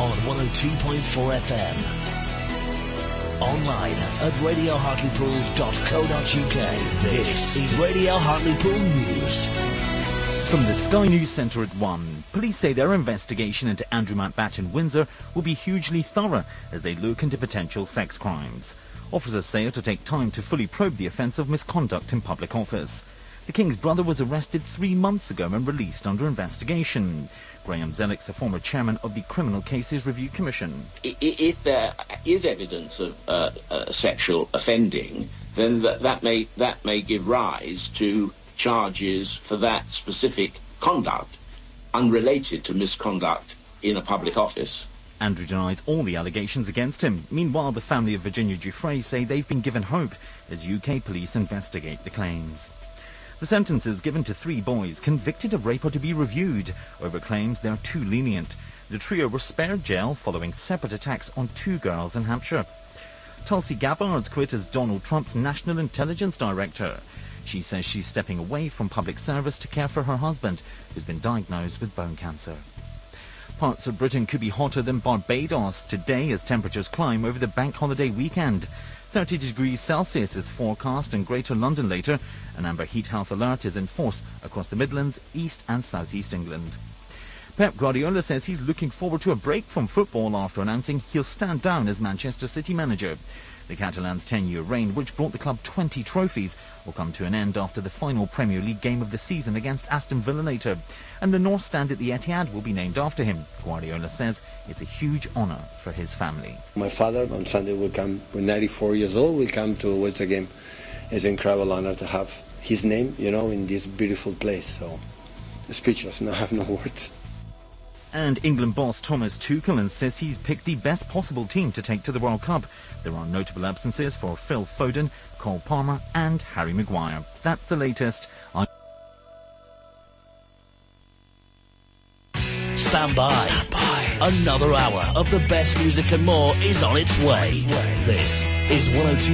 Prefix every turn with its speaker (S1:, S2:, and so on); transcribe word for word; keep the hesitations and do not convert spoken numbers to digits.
S1: on one oh two point four F M. Online at radio hartlepool dot co dot uk. This is Radio Hartlepool News.
S2: From the Sky News Centre at one, police say their investigation into Andrew Mountbatten in Windsor will be hugely thorough as they look into potential sex crimes. Officers say it will take time to fully probe the offence of misconduct in public office. The King's brother was arrested three months ago and released under investigation. Graham Zellick's a former chairman of the Criminal Cases Review Commission.
S3: If there is evidence of uh, uh, sexual offending, then that, that may that may give rise to charges for that specific conduct, unrelated to misconduct in a public office.
S2: Andrew denies all the allegations against him. Meanwhile, the family of Virginia Giuffre say they've been given hope as U K police investigate the claims. The sentences given to three boys convicted of rape are to be reviewed over claims they are too lenient. The trio were spared jail following separate attacks on two girls in Hampshire. Tulsi Gabbard's quit as Donald Trump's National Intelligence Director. She says she's stepping away from public service to care for her husband, who's been diagnosed with bone cancer. Parts of Britain could be hotter than Barbados today as temperatures climb over the bank holiday weekend. thirty degrees Celsius is forecast in Greater London later. An amber heat health alert is in force across the Midlands, East and South East England. Pep Guardiola says he's looking forward to a break from football after announcing he'll stand down as Manchester City manager. The Catalans' ten-year reign, which brought the club twenty trophies, will come to an end after the final Premier League game of the season against Aston Villa later. And the North Stand at the Etihad will be named after him. Guardiola says it's a huge honour for his family.
S4: My father on Sunday will come, we're ninety-four years old, will come to watch the game. It's an incredible honour to have his name, you know, in this beautiful place. So, speechless, no, I have no words.
S2: And England boss Thomas Tuchel says he's picked the best possible team to take to the World Cup. There are notable absences for Phil Foden, Cole Palmer and Harry Maguire. That's the latest. I-
S1: Stand by. Stand by. Another hour of the best music and more is on its way. This is one oh two